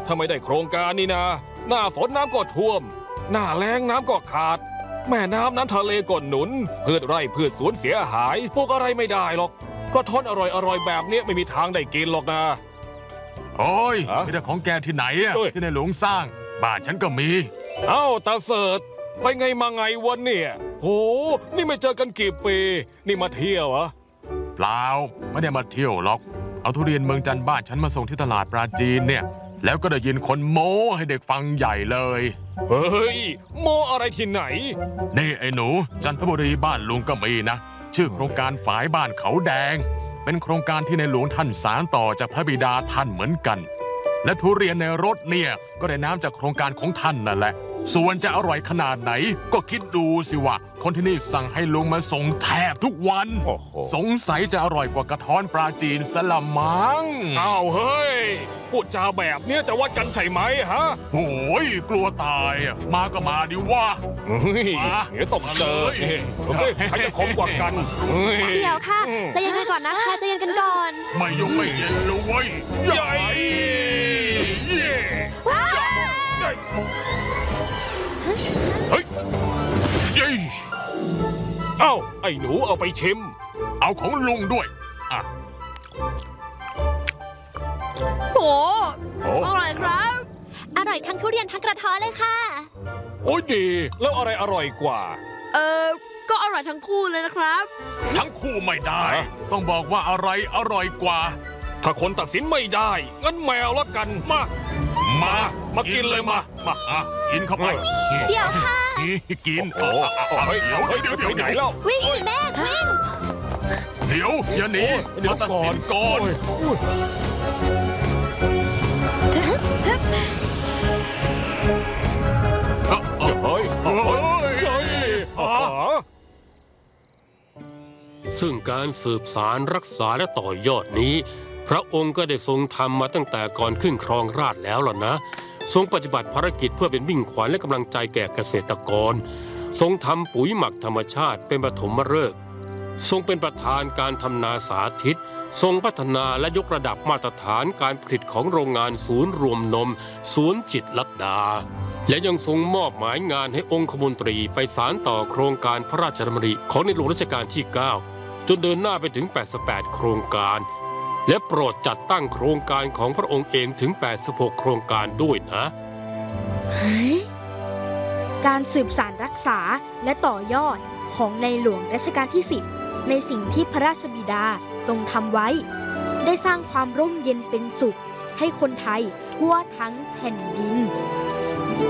ถ้าไม่ได้โครงการนี่นะหน้าฝนน้ำก็ท่วมหน้าแล้งน้ำก็ขาดแม่น้ำทะเลก็หนุนพืชไร่พืชสวนเสียหายปลูกอะไรไม่ได้หรอกกระท้อนอร่อยแบบนี้ไม่มีทางได้กินหรอกนะโอ้ยไม่ได้ของแกที่ไหนอะที่ในหลวงสร้างบ้านฉันก็มีเอ้าตาเสิร์ชไปไงมาไงวันเนี่ยโหนี่ไม่เจอกันกี่ปีนี่มาเที่ยวเหรอเปล่าไม่ได้มาเที่ยวหรอกเอาทุเรียนเมืองจันทร์บ้านฉันมาส่งที่ตลาดปราจีนเนี่ยแล้วก็ได้ยินคนโม้ให้เด็กฟังใหญ่เลยเฮ้ยโม้อะไรที่ไหนนี่ไอ้หนูจันทบุรีบ้านลุงก็มีนะชื่อโครงการฝายบ้านเขาแดงเป็นโครงการที่ในหลวงท่านสานต่อจากพระบิดาท่านเหมือนกันและทุเรียนในรถเนี่ยก็ได้น้ำจากโครงการของท่านนั่นแหละส่วนจะอร่อยขนาดไหนก็คิดดูสิว่าคนที่นี่สั่งให้ลุงมาส่งแทบทุกวันสงสัยจะอร่อยกว่ากระท้อนปลาจีนสละมังอ้าวเฮ้ยพูดจาแบบนี้จะวัดกันใช่ไหมฮะโอ้ยกลัวตายมาก็มาดิว่าเดี๋ยวตบเจอดูสิใครจะคมกว่ากันเดี๋ยวค่ะใจเย็นกันก่อนนะคะใจเย็นกันก่อนไม่ยงไม่เย็นเลยเว้ยใหญ่เฮ้ยเอ้าไอ้หนูเอาไปชิมเอาของลุงด้วยอ่ะโอ้อร่อยครับอร่อยทั้งทุเรียนทั้งกระท้อนเลยค่ะโอ้ยดีแล้วอะไรอร่อยกว่าก็อร่อยทั้งคู่เลยนะครับทั้งคู่ไม่ได้ต้องบอกว่าอะไรอร่อยกว่าถ้าคนตัดสินไม่ได้งั้นแมวละกันมากินเลยมากินเข้าไปเดี๋ยวค่ะกินเดี๋ยวไหนเล่าวิ่งสิแม่วิ่งเดี๋ยวอย่าหนีมาตัดสินก่อนซึ่งการสืบสารรักษาและต่อยอดนี้พระองค์ก็ได้ทรงทำมาตั้งแต่ก่อนขึ้นครองราชย์แล้วล่ะนะทรงปฏิบัติภารกิจเพื่อเป็นมิ่งขวัญและกำลังใจแก่เกษตรกรทรงทำปุ๋ยหมักธรรมชาติเป็นปฐมฤกษ์ทรงเป็นประธานการทำนาสาธิตทรงพัฒนาและยกระดับมาตรฐานการผลิตของโรงงานศูนย์รวมนมศูนย์จิตรลดาและยังทรงมอบหมายงานให้องคมนตรีไปสานต่อโครงการพระราชดำริของในหลวงรัชกาลที่ 9จนเดินหน้าไปถึง88โครงการและโปรดจัดตั้งโครงการของพระองค์เองถึง86โครงการด้วยนะการสืบสานรักษาและต่อยอดของในหลวงรัชกาลที่10ในสิ่งที่พระราชบิดาทรงทำไว้ได้สร้างความร่มเย็นเป็นสุขให้คนไทยทั่วทั้งแผ่นดิน